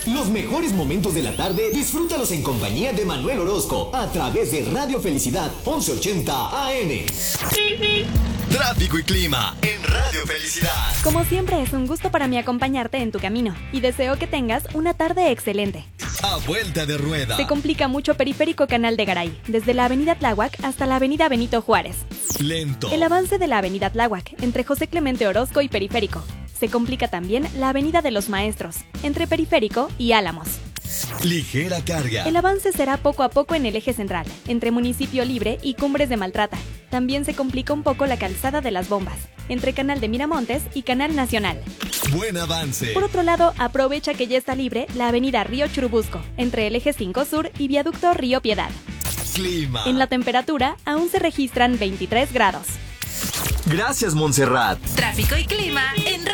Los mejores momentos de la tarde, disfrútalos en compañía de Manuel Orozco a través de Radio Felicidad 1180 AM. Tráfico y clima en Radio Felicidad. Como siempre, es un gusto para mí acompañarte en tu camino y deseo que tengas una tarde excelente. A vuelta de rueda. Se complica mucho Periférico Canal de Garay, desde la avenida Tláhuac hasta la avenida Benito Juárez. Lento. El avance de la avenida Tláhuac, entre José Clemente Orozco y Periférico. Se complica también la avenida de los Maestros, entre Periférico y Álamos. Ligera carga. El avance será poco a poco en el eje central, entre Municipio Libre y Cumbres de Maltrata. También se complica un poco la calzada de las Bombas, entre Canal de Miramontes y Canal Nacional. Buen avance. Por otro lado, aprovecha que ya está libre la avenida Río Churubusco, entre el eje 5 Sur y Viaducto Río Piedad. Clima. En la temperatura, aún se registran 23 grados. Gracias, Montserrat. Tráfico y clima en